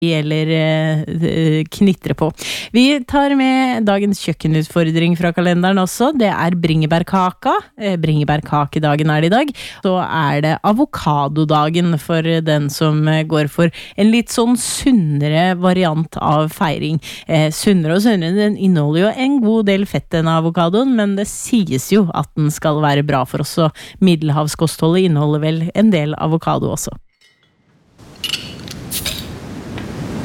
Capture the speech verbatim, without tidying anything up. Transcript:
eller eh, knitre på. Vi tar med dagens kjøkkenutfordring fra kalenderen også. Det er bringebærkaka. Eh, bringebærkakedagen er det i dag. Så er det avokadodagen for den som går for en litt sånn sunnere variant av feiring. Eh, sunnere og sunnere, den inneholder jo en god del fett denne avokadoen, men det sies jo at den skal være bra for oss, og middelhavskostholdet inneholder vel en del avokado også.